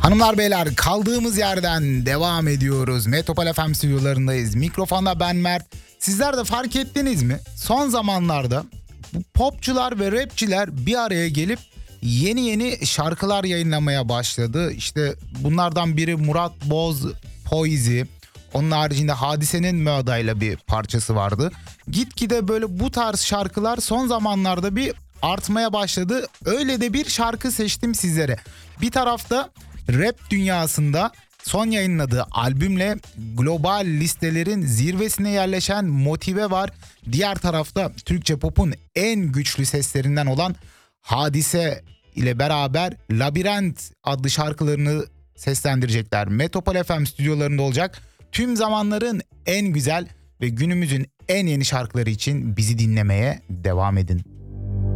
Hanımlar beyler, kaldığımız yerden devam ediyoruz. Metropol FM stüdyolarındayız. Mikrofonda ben Mert. Sizler de fark ettiniz mi? Son zamanlarda bu popçular ve rapçiler bir araya gelip yeni şarkılar yayınlamaya başladı. İşte bunlardan biri Murat Boz, Poizi. Onun haricinde Hadise'nin Möda'yla bir parçası vardı. Gitgide böyle bu tarz şarkılar son zamanlarda bir artmaya başladı. Öyle de bir şarkı seçtim sizlere. Bir tarafta rap dünyasında son yayınladığı albümle global listelerin zirvesine yerleşen Motive var. Diğer tarafta Türkçe pop'un en güçlü seslerinden olan Hadise ile beraber Labirent adlı şarkılarını seslendirecekler. Metropol FM stüdyolarında olacak. Tüm zamanların en güzel ve günümüzün en yeni şarkıları için bizi dinlemeye devam edin.